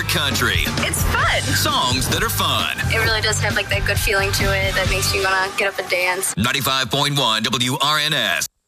your country. It's fun. Songs that are fun. It really does have like that good feeling to it that makes you want to get up and dance. 95.1 WRNS.